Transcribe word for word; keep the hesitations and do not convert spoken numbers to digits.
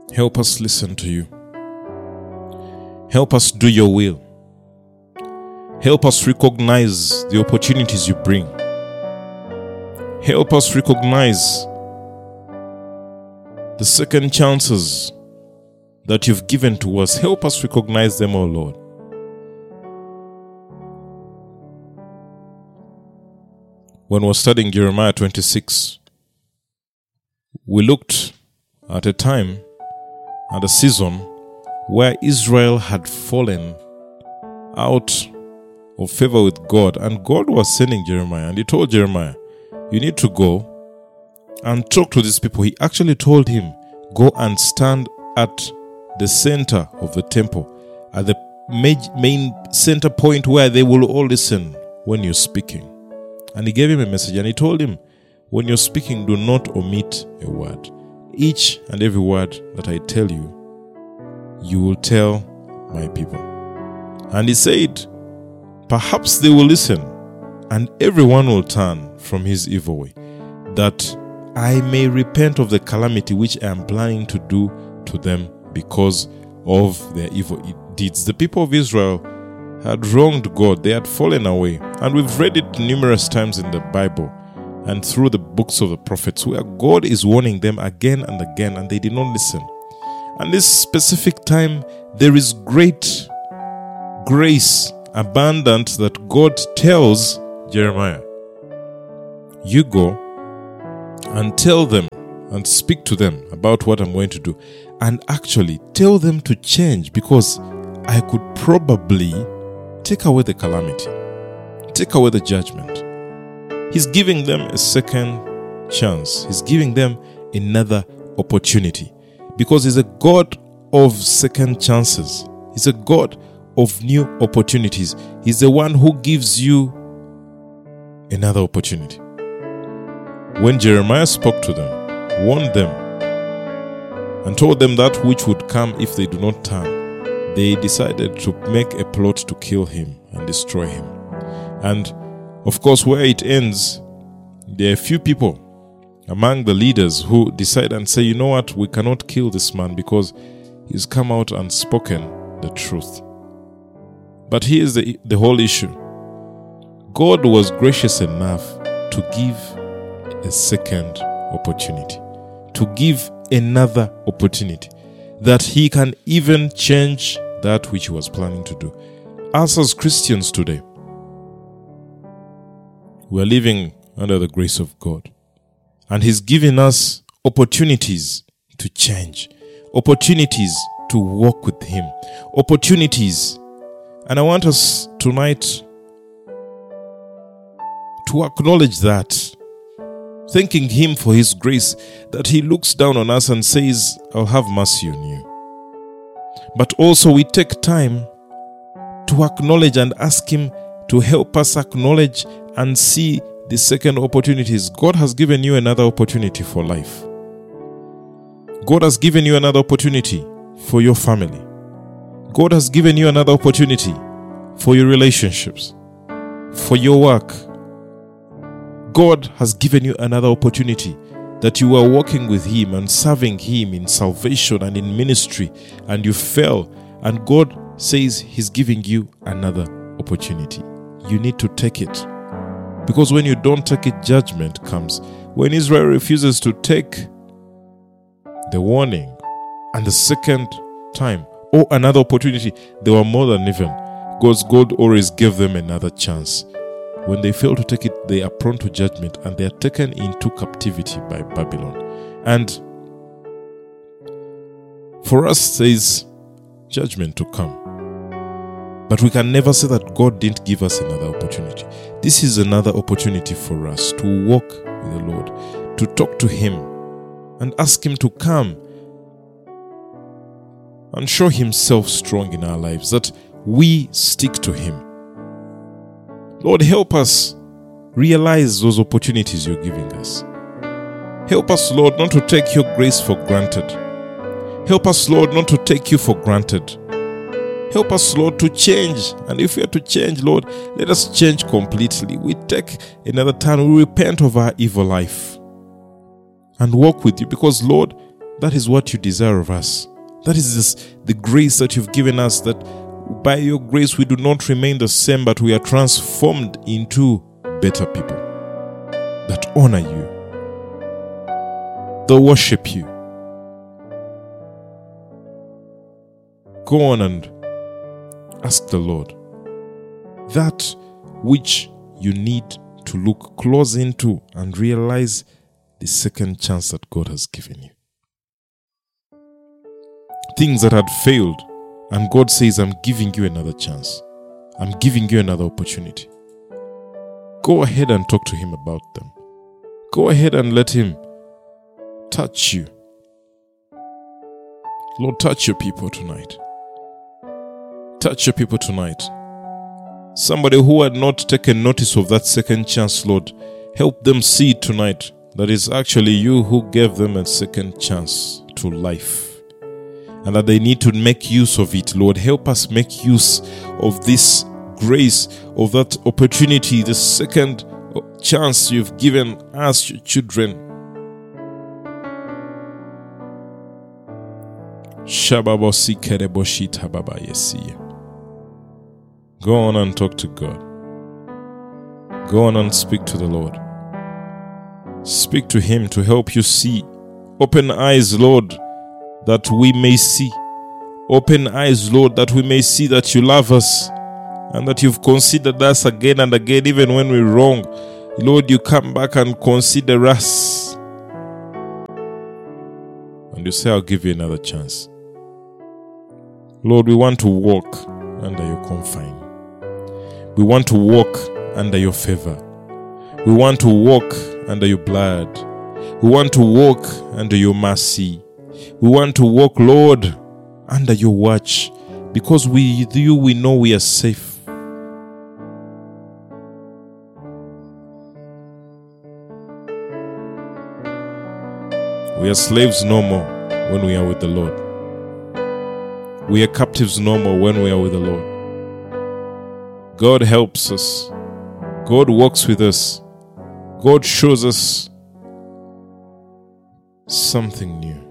Help us listen to you. Help us do your will. Help us recognize the opportunities you bring. Help us recognize the second chances that you've given to us. Help us recognize them, O Lord. When we were studying Jeremiah twenty-six, we looked at a time and a season where Israel had fallen out of favor with God, and God was sending Jeremiah, and he told Jeremiah, you need to go and talk to these people. He actually told him, go and stand at the center of the temple, at the main center point where they will all listen when you're speaking. And he gave him a message, and he told him, when you're speaking, do not omit a word. Each and every word that I tell you, you will tell my people. And he said, perhaps they will listen, and everyone will turn from his evil way, that I may repent of the calamity which I am planning to do to them because of their evil deeds. The people of Israel had wronged God. They had fallen away. And we've read it numerous times in the Bible and through the books of the prophets, where God is warning them again and again, and they did not listen. And this specific time, there is great grace, abundant, that God tells Jeremiah, you go and tell them and speak to them about what I'm going to do, and actually tell them to change, because I could probably take away the calamity, take away the judgment. He's giving them a second chance. He's giving them another opportunity, because he's a God of second chances. He's a God of new opportunities. He's the one who gives you another opportunity. When Jeremiah spoke to them, warned them, and told them that which would come if they do not turn, they decided to make a plot to kill him and destroy him. And of course, where it ends, there are a few people among the leaders who decide and say, you know what, we cannot kill this man because he's come out and spoken the truth. But here's the, the whole issue. God was gracious enough to give a second opportunity, to give another opportunity, that he can even change that which he was planning to do. Us as Christians today, we are living under the grace of God, and he's giving us opportunities to change, opportunities to walk with him, opportunities. And I want us tonight to acknowledge that, thanking him for his grace, that he looks down on us and says, I'll have mercy on you. But also we take time to acknowledge and ask him to help us acknowledge and see the second opportunities. God has given you another opportunity for life. God has given you another opportunity for your family. God has given you another opportunity for your relationships, for your work. God has given you another opportunity that you are walking with him and serving him in salvation and in ministry, and you fell, and God says he's giving you another opportunity. You need to take it, because when you don't take it, judgment comes. When Israel refuses to take the warning and the second time or another opportunity, they were more than even. God's God always gave them another chance. When they fail to take it, they are prone to judgment, and they are taken into captivity by Babylon. And for us, there is judgment to come. But we can never say that God didn't give us another opportunity. This is another opportunity for us to walk with the Lord, to talk to him and ask him to come and show himself strong in our lives, that we stick to him. Lord, help us realize those opportunities you're giving us. Help us, Lord, not to take your grace for granted. Help us, Lord, not to take you for granted. Help us, Lord, to change. And if we are to change, Lord, let us change completely. We take another turn. We repent of our evil life and walk with you, because, Lord, that is what you desire of us. That is this, the grace that you've given us, that by your grace we do not remain the same, but we are transformed into better people that honor you, that worship you. Go on and ask the Lord that which you need to look close into and realize the second chance that God has given you. Things that had failed, and God says, I'm giving you another chance. I'm giving you another opportunity. Go ahead and talk to Him about them. Go ahead and let Him touch you. Lord, touch your people tonight. Touch your people tonight. Somebody who had not taken notice of that second chance, Lord, help them see tonight that it's actually you who gave them a second chance to life, and that they need to make use of it. Lord, help us make use of this grace, of that opportunity, the second chance you've given us, your children. Go on and talk to God. Go on and speak to the Lord. Speak to Him to help you see. Open eyes, Lord, that we may see. Open eyes, Lord, that we may see that you love us and that you've considered us again and again, even when we're wrong. Lord, you come back and consider us. And you say, I'll give you another chance. Lord, we want to walk under your confine. We want to walk under your favor. We want to walk under your blood. We want to walk under your mercy. We want to walk, Lord, under your watch, because with you we know we are safe. We are slaves no more when we are with the Lord. We are captives no more when we are with the Lord. God helps us. God walks with us. God shows us something new.